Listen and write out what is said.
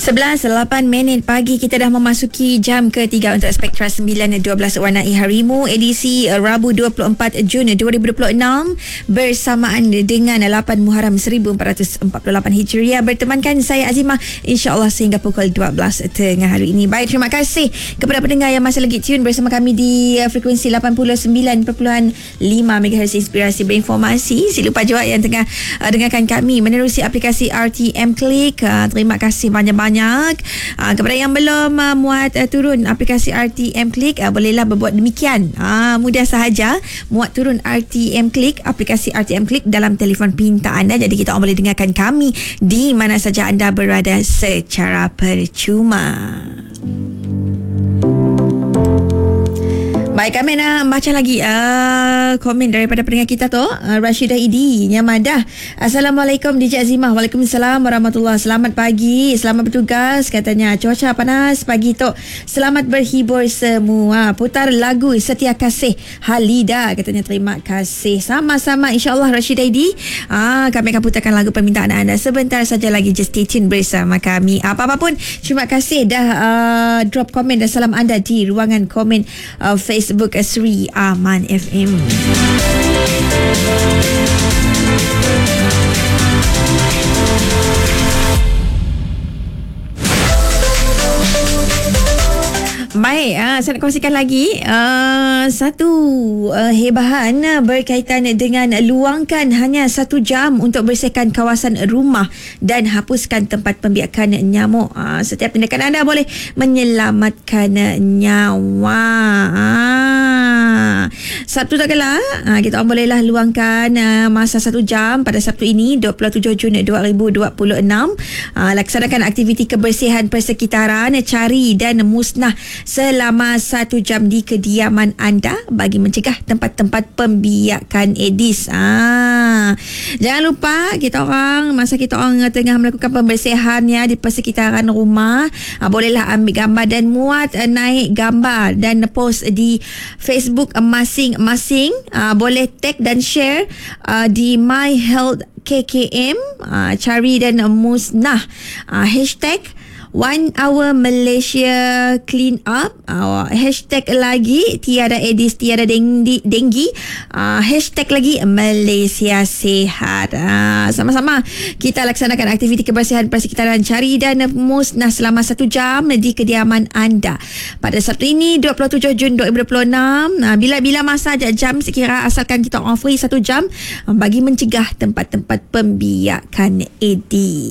11:08 pagi, kita dah memasuki jam ketiga untuk Spektra 912 Warnai Harimu edisi Rabu 24 Jun 2026 bersamaan dengan 8 Muharram 1448 Hijriah. Bertemankan saya Azimah, insya-Allah sehingga pukul 12 tengah hari ini. Baik, terima kasih kepada pendengar yang masih lagi tune bersama kami di frekuensi 89.5 MHz Inspirasi Berinformasi. Sila lupa juga yang tengah dengarkan kami menerusi aplikasi RTM Click. Terima kasih banyak-banyak. Kepada yang belum muat turun aplikasi RTM Click, bolehlah berbuat demikian. Mudah sahaja muat turun RTM Click, aplikasi RTM Click dalam telefon pintar anda. Jadi kita boleh dengarkan kami di mana saja anda berada secara percuma. Baik, kami nak baca lagi komen daripada pendengar kita tu. Rashidah Idi Nyamadah. Assalamualaikum DJ Azimah. Waalaikumsalam warahmatullahi. Selamat pagi, selamat bertugas. Katanya cuaca panas pagi tu. Selamat berhibur semua. Putar lagu Setia Kasih Halida. Katanya terima kasih. Sama-sama, insya-Allah Rashidah Idi. Kami akan putarkan lagu permintaan anda sebentar saja lagi. Just stay tune bersama kami. Apa-apa pun, terima kasih dah drop komen dan salam anda di ruangan komen Facebook Sri Aman FM. Baik, saya nak kongsikan lagi satu hebahan berkaitan dengan luangkan hanya 1 jam untuk bersihkan kawasan rumah dan hapuskan tempat pembiakan nyamuk. Setiap tindakan anda boleh menyelamatkan nyawa. Sabtu tak kalah, kita orang bolehlah luangkan masa 1 jam pada Sabtu ini 27 Jun 2026. Laksanakan aktiviti kebersihan persekitaran, cari dan musnah selama 1 jam di kediaman anda bagi mencegah tempat-tempat pembiakan Aedes. Jangan lupa kita orang, masa kita orang tengah melakukan pembersihan di persekitaran rumah, bolehlah ambil gambar dan muat naik gambar dan post di Facebook masing-masing. Boleh tag dan share di My Health KKM, cari dan musnah hashtag 1 Hour Malaysia Clean Up, hashtag lagi tiada Aedes, tiada denggi, hashtag lagi Malaysia Sihat. Sama-sama kita laksanakan aktiviti kebersihan persekitaran, cari dan musnah selama 1 jam di kediaman anda pada Sabtu ini 27 Jun 2026. Bila-bila masa jam sekira, asalkan kita orang free 1 jam bagi mencegah tempat-tempat pembiakan Aedes.